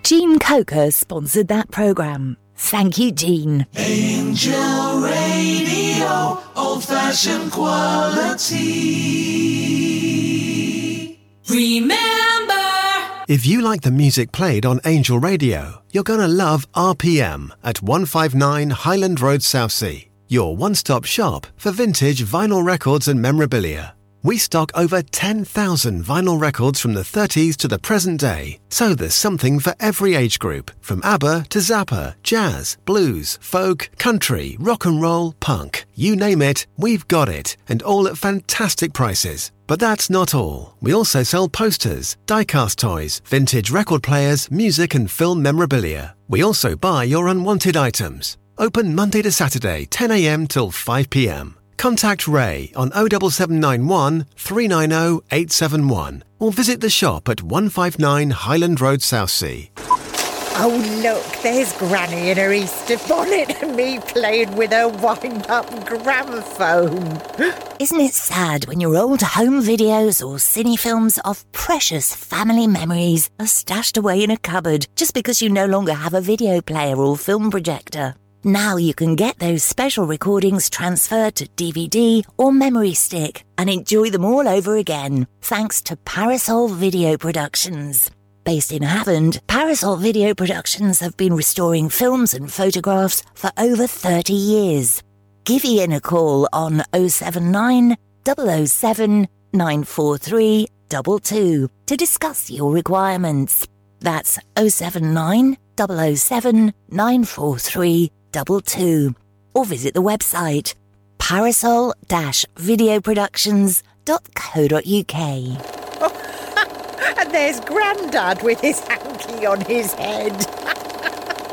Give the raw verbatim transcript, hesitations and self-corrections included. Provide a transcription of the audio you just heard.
Gene Coker sponsored that programme. Thank you, Gene. Angel Radio, old-fashioned quality. Remember, if you like the music played on Angel Radio, you're going to love R P M at one fifty-nine Highland Road, Southsea, your one-stop shop for vintage vinyl records and memorabilia. We stock over ten thousand vinyl records from the thirties to the present day, so there's something for every age group, from ABBA to Zappa, jazz, blues, folk, country, rock and roll, punk. You name it, we've got it, and all at fantastic prices. But that's not all. We also sell posters, die-cast toys, vintage record players, music and film memorabilia. We also buy your unwanted items. Open Monday to Saturday, ten a.m. till five p.m. Contact Ray on oh seven seven nine one, three nine oh, eight seven one or visit the shop at one fifty-nine Highland Road, Southsea. Oh, look, there's Granny in her Easter bonnet and me playing with her wind-up gramophone. Isn't it sad when your old home videos or cine films of precious family memories are stashed away in a cupboard just because you no longer have a video player or film projector? Now you can get those special recordings transferred to D V D or memory stick and enjoy them all over again, thanks to Parasol Video Productions. Based in Havant, Parasol Video Productions have been restoring films and photographs for over thirty years. Give Ian a call on oh seven nine, double oh seven, nine four three two two to discuss your requirements. That's oh seven nine, double oh seven, nine four three two two. Or visit the website parasol dash video productions dot co dot uk. And there's Grandad with his hanky on his head.